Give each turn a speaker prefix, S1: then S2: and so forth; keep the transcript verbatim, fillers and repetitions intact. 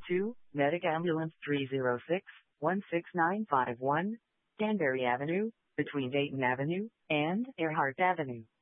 S1: to Medic Ambulance three zero six, one six nine five one, Danbury Avenue, between Dayton Avenue and Earhart Avenue.